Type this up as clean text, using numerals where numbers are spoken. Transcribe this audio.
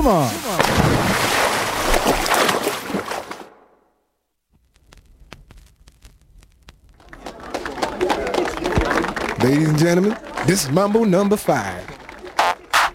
Come on. Ladies and gentlemen, this is Mambo number 5.